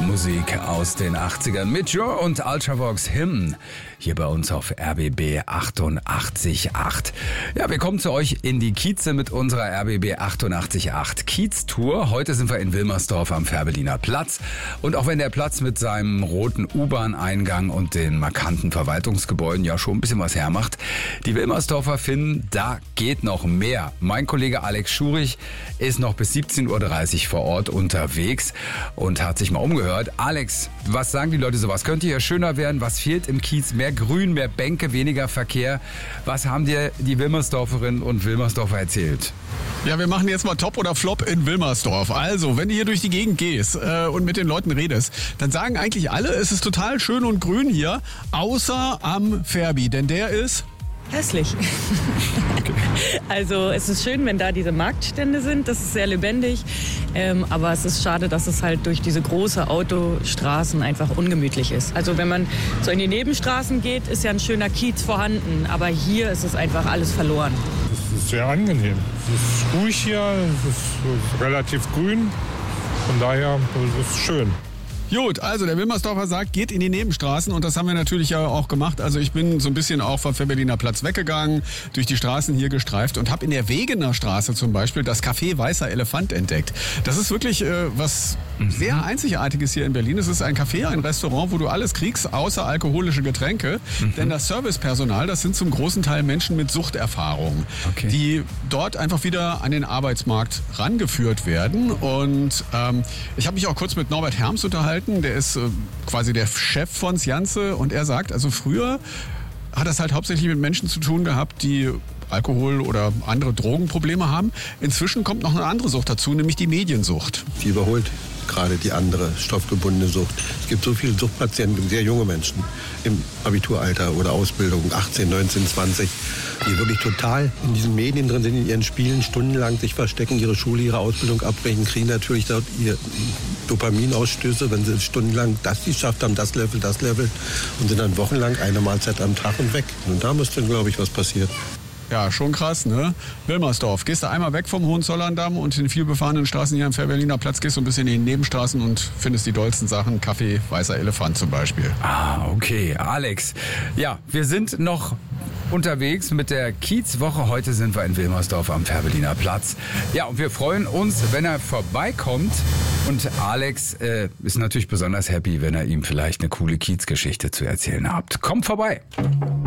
Musik aus den 80ern mit Joe und Ultravox Hymn hier bei uns auf RBB 88.8. Ja, wir kommen zu euch in die Kieze mit unserer RBB 88.8 Kiez-Tour. Heute sind wir in Wilmersdorf am Fährberliner Platz. Und auch wenn der Platz mit seinem roten U-Bahn-Eingang und den markanten Verwaltungsgebäuden ja schon ein bisschen was hermacht, die Wilmersdorfer finden, da geht noch mehr. Mein Kollege Alex Schurich ist noch bis 17.30 Uhr vor Ort unterwegs und hat sich mal umgehört. Alex, was sagen die Leute so? Was könnte hier schöner werden? Was fehlt im Kiez? Mehr Grün, mehr Bänke, weniger Verkehr. Was haben dir die Wilmersdorferinnen und Wilmersdorfer erzählt? Ja, wir machen jetzt mal Top oder Flop in Wilmersdorf. Also, wenn du hier durch die Gegend gehst und mit den Leuten redest, dann sagen eigentlich alle, es ist total schön und grün hier, außer am Färbi, denn der ist... hässlich. Okay. Also es ist schön, wenn da diese Marktstände sind, das ist sehr lebendig, aber es ist schade, dass es halt durch diese große Autostraßen einfach ungemütlich ist. Also wenn man so in die Nebenstraßen geht, ist ja ein schöner Kiez vorhanden, aber hier ist es einfach alles verloren. Es ist sehr angenehm. Es ist ruhig hier, es ist relativ grün, von daher ist es schön. Gut, also der Wilmersdorfer sagt, geht in die Nebenstraßen und das haben wir natürlich ja auch gemacht. Also ich bin so ein bisschen auch vom Fährberliner Platz weggegangen, durch die Straßen hier gestreift und habe in der Wegener Straße zum Beispiel das Café Weißer Elefant entdeckt. Das ist wirklich was sehr Einzigartiges hier in Berlin. Es ist ein Café, ein Restaurant, wo du alles kriegst, außer alkoholische Getränke. Denn das Servicepersonal, das sind zum großen Teil Menschen mit Suchterfahrung, die dort einfach wieder an den Arbeitsmarkt rangeführt werden. Und ich habe mich auch kurz mit Norbert Herms unterhalten. Der ist quasi der Chef von Janze und er sagt, also früher hat das halt hauptsächlich mit Menschen zu tun gehabt, die Alkohol- oder andere Drogenprobleme haben. Inzwischen kommt noch eine andere Sucht dazu, nämlich die Mediensucht. Die überholt gerade die andere stoffgebundene Sucht. Es gibt so viele Suchtpatienten, sehr junge Menschen im Abituralter oder Ausbildung, 18, 19, 20, die wirklich total in diesen Medien drin sind, in ihren Spielen stundenlang sich verstecken, ihre Schule, ihre Ausbildung abbrechen, kriegen natürlich dort ihre Dopaminausstöße, wenn sie stundenlang das geschafft haben, das Level und sind dann wochenlang eine Mahlzeit am Tag und weg. Und da muss dann, glaube ich, was passieren. Ja, schon krass, ne? Wilmersdorf. Gehst du einmal weg vom Hohenzollerndamm und in viel befahrenen Straßen hier am Fährberliner Platz, gehst du ein bisschen in die Nebenstraßen und findest die dollsten Sachen. Café Weißer Elefant zum Beispiel. Ah, okay. Alex. Ja, wir sind noch unterwegs mit der Kiezwoche. Heute sind wir in Wilmersdorf am Fährberliner Platz. Ja, und wir freuen uns, wenn er vorbeikommt. Und Alex ist natürlich besonders happy, wenn er ihm vielleicht eine coole Kiezgeschichte zu erzählen habt. Kommt vorbei!